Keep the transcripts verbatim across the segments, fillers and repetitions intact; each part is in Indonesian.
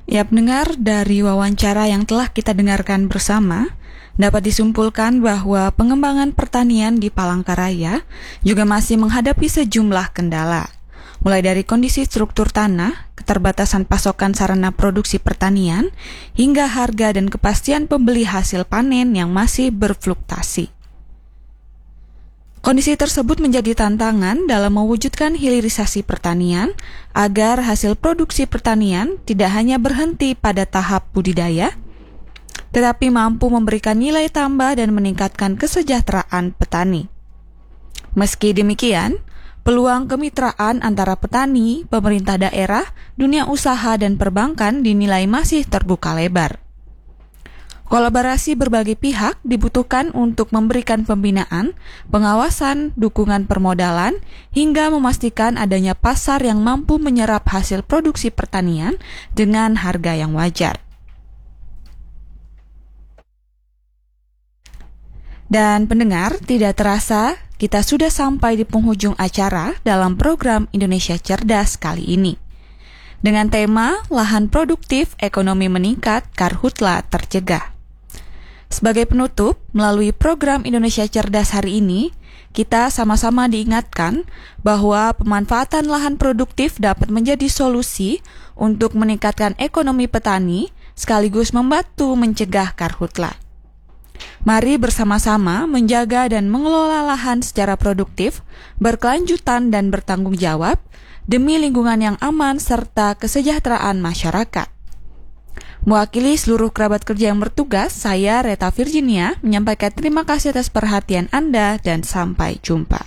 Ya, pendengar, dari wawancara yang telah kita dengarkan bersama, dapat disimpulkan bahwa pengembangan pertanian di Palangkaraya juga masih menghadapi sejumlah kendala, mulai dari kondisi struktur tanah, keterbatasan pasokan sarana produksi pertanian, hingga harga dan kepastian pembeli hasil panen yang masih berfluktuasi. Kondisi tersebut menjadi tantangan dalam mewujudkan hilirisasi pertanian agar hasil produksi pertanian tidak hanya berhenti pada tahap budidaya, tetapi mampu memberikan nilai tambah dan meningkatkan kesejahteraan petani. Meski demikian, peluang kemitraan antara petani, pemerintah daerah, dunia usaha, dan perbankan dinilai masih terbuka lebar. Kolaborasi berbagai pihak dibutuhkan untuk memberikan pembinaan, pengawasan, dukungan permodalan, hingga memastikan adanya pasar yang mampu menyerap hasil produksi pertanian dengan harga yang wajar. Dan pendengar, tidak terasa kita sudah sampai di penghujung acara dalam program Indonesia Cerdas kali ini. Dengan tema Lahan Produktif, Ekonomi Meningkat, Karhutla Tercegah. Sebagai penutup, melalui program Indonesia Cerdas hari ini, kita sama-sama diingatkan bahwa pemanfaatan lahan produktif dapat menjadi solusi untuk meningkatkan ekonomi petani sekaligus membantu mencegah karhutla. Mari bersama-sama menjaga dan mengelola lahan secara produktif, berkelanjutan dan bertanggung jawab demi lingkungan yang aman serta kesejahteraan masyarakat. Mewakili seluruh kerabat kerja yang bertugas, saya Reta Virginia menyampaikan terima kasih atas perhatian Anda dan sampai jumpa.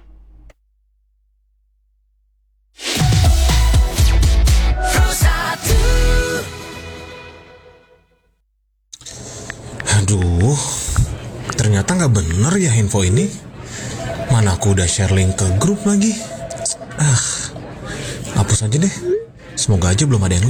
Aduh, ternyata nggak bener ya info ini. Mana aku udah share link ke grup lagi. Ah, hapus aja deh. Semoga aja belum ada yang